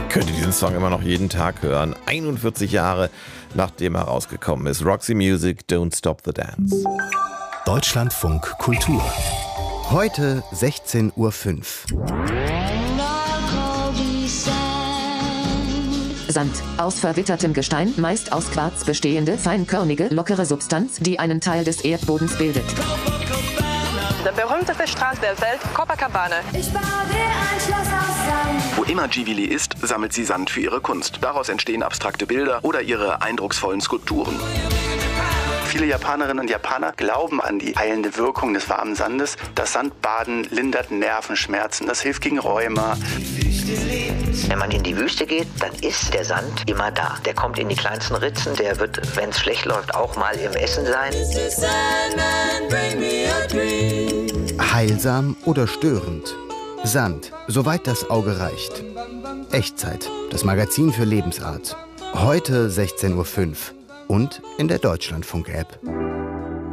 Könnte diesen Song immer noch jeden Tag hören. 41 Jahre nachdem er rausgekommen ist. Roxy Music, Don't Stop the Dance. Deutschlandfunk Kultur. Heute 16:05 Uhr. Sand. Aus verwittertem Gestein, meist aus Quarz bestehende, feinkörnige, lockere Substanz, die einen Teil des Erdbodens bildet. Der berühmteste Strand der Welt, Copacabana. Ich baue dir ein Schloss aus Sand. Wo immer Ghibli ist, sammelt sie Sand für ihre Kunst. Daraus entstehen abstrakte Bilder oder ihre eindrucksvollen Skulpturen. Viele Japanerinnen und Japaner glauben an die heilende Wirkung des warmen Sandes. Das Sandbaden lindert Nervenschmerzen, das hilft gegen Rheuma. Wenn man in die Wüste geht, dann ist der Sand immer da. Der kommt in die kleinsten Ritzen, der wird, wenn es schlecht läuft, auch mal im Essen sein. Heilsam oder störend? Sand, soweit das Auge reicht. Echtzeit, das Magazin für Lebensart. Heute 16:05 Uhr und in der Deutschlandfunk-App.